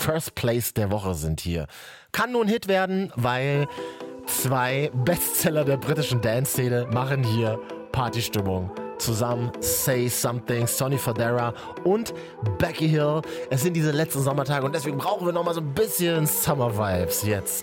First Place der Woche sind hier. Kann nur ein Hit werden, weil 2 Bestseller der britischen Dance-Szene machen hier Partystimmung. Zusammen Say Something, Sonny Fodera und Becky Hill. Es sind diese letzten Sommertage und deswegen brauchen wir nochmal so ein bisschen Summer Vibes jetzt